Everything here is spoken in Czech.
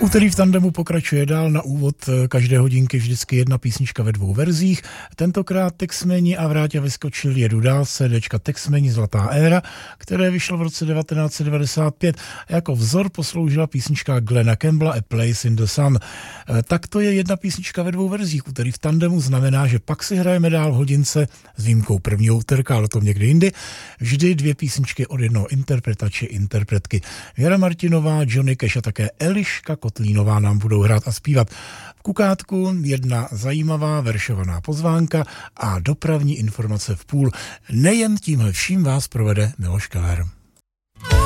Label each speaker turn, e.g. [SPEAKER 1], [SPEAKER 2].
[SPEAKER 1] Úterý v tandemu pokračuje dál. Na úvod každé hodinky vždycky jedna písnička ve 2 verzích. Tentokrát Texmeni a Vráťa vyskočil Jedu dál, CDčka Texmeni Zlatá éra, které vyšlo v roce 1995. Jako vzor posloužila písnička Glena Campbella A Place in the Sun. Tak to je jedna písnička ve 2 verzích. Úterý v tandemu znamená, že pak si hrajeme dál v hodince s výjimkou prvního úterka, ale to někdy jindy. Vždy 2 písničky od jednoho interpreta či interpretky. Věra Martinová, Johnny Cash a také Eliška Kotlínová nám budou hrát a zpívat. V kukátku jedna zajímavá veršovaná pozvánka a dopravní informace v půl. Nejen tímhle vším vás provede Miloš Keller.